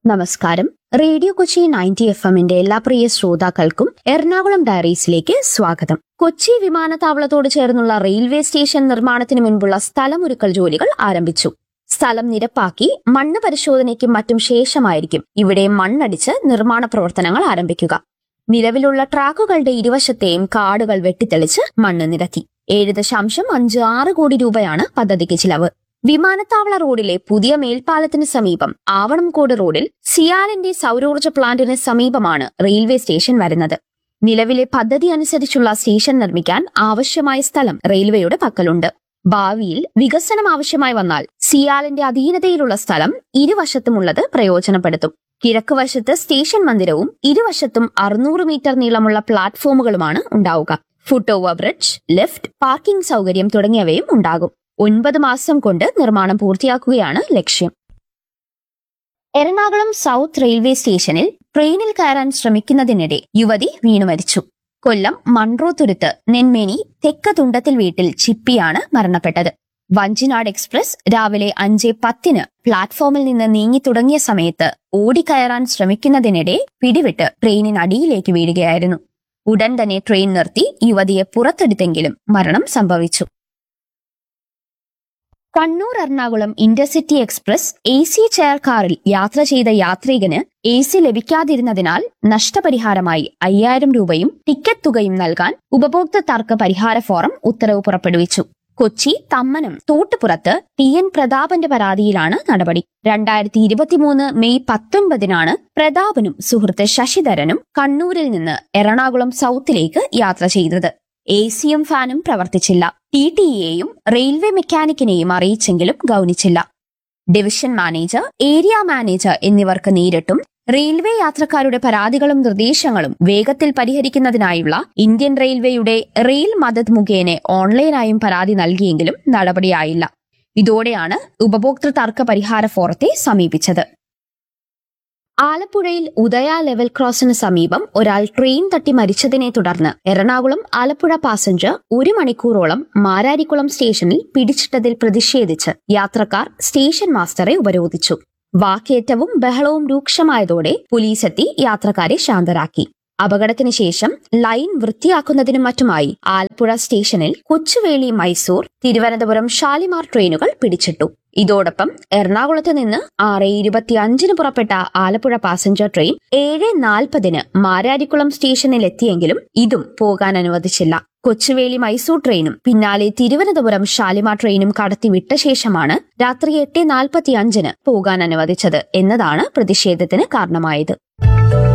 നമസ്കാരം. Radio Kochi 90 FM എല്ലാ പ്രിയ ശ്രോതാക്കൾക്കും എറണാകുളം ഡയറീസിലേക്ക് സ്വാഗതം. കൊച്ചി വിമാനത്താവളത്തോട് ചേർന്നുള്ള റെയിൽവേ സ്റ്റേഷൻ നിർമ്മാണത്തിന് മുൻപുള്ള സ്ഥലമൊരുക്കൽ ജോലികൾ ആരംഭിച്ചു. സ്ഥലം നിരപ്പാക്കി മണ്ണ് പരിശോധനയ്ക്കും മറ്റും ശേഷമായിരിക്കും ഇവിടെ മണ്ണടിച്ച് നിർമ്മാണ പ്രവർത്തനങ്ങൾ ആരംഭിക്കുക. നിലവിലുള്ള ട്രാക്കുകളുടെ ഇരുവശത്തെയും കാടുകൾ വെട്ടിത്തെളിച്ച് മണ്ണ് നിരത്തി. 7.56 കോടി രൂപയാണ് പദ്ധതിക്ക് ചിലവ്. വിമാനത്താവള റോഡിലെ പുതിയ മേൽപ്പാലത്തിന് സമീപം ആവണംകോട് റോഡിൽ സിയാലിന്റെ സൗരോർജ്ജ പ്ലാന്റിന് സമീപമാണ് റെയിൽവേ സ്റ്റേഷൻ വരുന്നത്. നിലവിലെ പദ്ധതി അനുസരിച്ചുള്ള സ്റ്റേഷൻ നിർമ്മിക്കാൻ ആവശ്യമായ സ്ഥലം റെയിൽവേയുടെ പക്കലുണ്ട്. ഭാവിയിൽ വികസനം ആവശ്യമായി വന്നാൽ സിയാലിന്റെ അധീനതയിലുള്ള സ്ഥലം ഇരുവശത്തുമുള്ളത് പ്രയോജനപ്പെടുത്തും. കിഴക്ക് വശത്ത് സ്റ്റേഷൻ മന്ദിരവും ഇരുവശത്തും 600 മീറ്റർ നീളമുള്ള പ്ലാറ്റ്ഫോമുകളുമാണ് ഉണ്ടാവുക. ഫുട് ഓവർ ബ്രിഡ്ജ്, ലിഫ്റ്റ്, പാർക്കിംഗ് സൗകര്യം തുടങ്ങിയവയും ഉണ്ടാകും. 9 മാസം കൊണ്ട് നിർമ്മാണം പൂർത്തിയാക്കുകയാണ് ലക്ഷ്യം. എറണാകുളം സൗത്ത് റെയിൽവേ സ്റ്റേഷനിൽ ട്രെയിനിൽ കയറാൻ ശ്രമിക്കുന്നതിനിടെ യുവതി വീണു മരിച്ചു. കൊല്ലം മൺട്രോത്തുരുത്ത് നെന്മേനി തെക്കതുണ്ടത്തിൽ വീട്ടിൽ ചിപ്പിയാണ് മരണപ്പെട്ടത്. വഞ്ചിനാട് എക്സ്പ്രസ് രാവിലെ 5:10 പ്ലാറ്റ്ഫോമിൽ നിന്ന് നീങ്ങി തുടങ്ങിയ സമയത്ത് ഓടിക്കയറാൻ ശ്രമിക്കുന്നതിനിടെ പിടിവിട്ട് ട്രെയിനിനടിയിലേക്ക് വീഴുകയായിരുന്നു. ഉടൻ തന്നെ ട്രെയിൻ നിർത്തി യുവതിയെ പുറത്തെടുത്തെങ്കിലും മരണം സംഭവിച്ചു. Kannur Ernakulam intercity express AC chair കാറിൽ യാത്ര ചെയ്ത യാത്രികന് AC ലഭിക്കാതിരുന്നതിനാൽ നഷ്ടപരിഹാരമായി 5000 രൂപയും ടിക്കറ്റ് തുകയും നൽകാൻ ഉപഭോക്തൃ തർക്ക പരിഹാര ഫോറം ഉത്തരവ് പുറപ്പെടുവിച്ചു. കൊച്ചി തമ്മനം തോട്ടുപുറത്ത് TN പ്രതാപന്റെ പരാതിയിലാണ് നടപടി. 2023 മെയ് 19 പ്രതാപനും സുഹൃത്ത് ശശിധരനും കണ്ണൂരിൽ നിന്ന് എറണാകുളം സൗത്തിലേക്ക് യാത്ര ചെയ്തത്. ACയും ഫാനും പ്രവർത്തിച്ചില്ല. TTEയെയും റെയിൽവേ മെക്കാനിക്കിനെയും അറിയിച്ചെങ്കിലും ഗൗനിച്ചില്ല. ഡിവിഷൻ മാനേജർ, ഏരിയ മാനേജർ എന്നിവർക്ക് നേരിട്ടും റെയിൽവേ യാത്രക്കാരുടെ പരാതികളും നിർദ്ദേശങ്ങളും വേഗത്തിൽ പരിഹരിക്കുന്നതിനായുള്ള ഇന്ത്യൻ റെയിൽവേയുടെ റെയിൽ മദത് മുഖേന ഓൺലൈനായും പരാതി നൽകിയെങ്കിലും നടപടിയായില്ല. ഇതോടെയാണ് ഉപഭോക്തൃ തർക്ക പരിഹാര ഫോറത്തെ സമീപിച്ചത്. ആലപ്പുഴയിൽ ഉദയ ലെവൽ ക്രോസിന് സമീപം ഒരാൾ ട്രെയിൻ തട്ടി മരിച്ചതിനെ തുടർന്ന് എറണാകുളം ആലപ്പുഴ പാസഞ്ചർ 1 മണിക്കൂറോളം മാരാരിക്കുളം സ്റ്റേഷനിൽ പിടിച്ചിട്ടതിൽ പ്രതിഷേധിച്ച് യാത്രക്കാർ സ്റ്റേഷൻ മാസ്റ്ററെ ഉപരോധിച്ചു. വാക്കേറ്റവും ബഹളവും രൂക്ഷമായതോടെ പോലീസെത്തി യാത്രക്കാരെ ശാന്തരാക്കി. അപകടത്തിന് ശേഷം ലൈൻ വൃത്തിയാക്കുന്നതിനും മറ്റുമായി ആലപ്പുഴ സ്റ്റേഷനിൽ കൊച്ചുവേളി മൈസൂർ, തിരുവനന്തപുരം ഷാലിമാർ ട്രെയിനുകൾ പിടിച്ചിട്ടു. ഇതോടൊപ്പം എറണാകുളത്ത് നിന്ന് 6:25 പുറപ്പെട്ട ആലപ്പുഴ പാസഞ്ചർ ട്രെയിൻ 7:40 മാരാരിക്കുളം സ്റ്റേഷനിൽ എത്തിയെങ്കിലും ഇതും പോകാൻ അനുവദിച്ചില്ല. കൊച്ചുവേളി മൈസൂർ ട്രെയിനും പിന്നാലെ തിരുവനന്തപുരം ഷാലിമാർ ട്രെയിനും കടത്തിവിട്ട ശേഷമാണ് രാത്രി 8:45 പോകാൻ അനുവദിച്ചത് എന്നതാണ് പ്രതിഷേധത്തിന് കാരണമായത്.